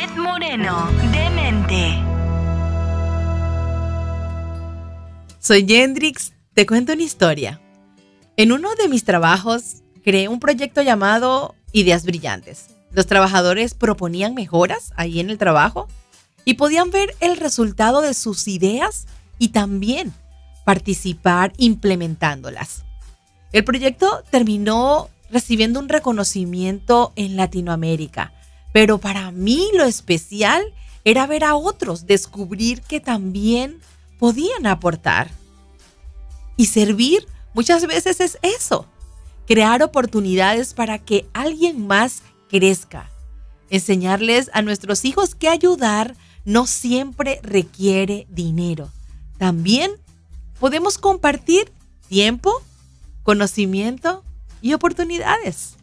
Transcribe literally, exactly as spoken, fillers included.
Moreno, Demente. Soy Yendrix, te cuento una historia. En uno de mis trabajos creé un proyecto llamado Ideas Brillantes. Los trabajadores proponían mejoras ahí en el trabajo y podían ver el resultado de sus ideas y también participar implementándolas. El proyecto terminó recibiendo un reconocimiento en Latinoamérica, pero para mí lo especial era ver a otros descubrir que también podían aportar. Y servir muchas veces es eso, crear oportunidades para que alguien más crezca. Enseñarles a nuestros hijos que ayudar no siempre requiere dinero. También podemos compartir tiempo, conocimiento y oportunidades.